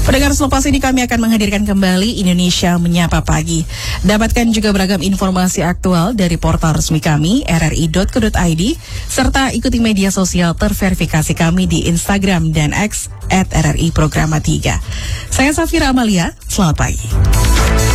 Pendengar selepas ini kami akan menghadirkan kembali Indonesia Menyapa Pagi. Dapatkan juga beragam informasi aktual dari portal resmi kami rri.co.id serta ikuti media sosial terverifikasi kami di Instagram dan X @RRI Programa 3. Saya Safira Amalia, selamat pagi.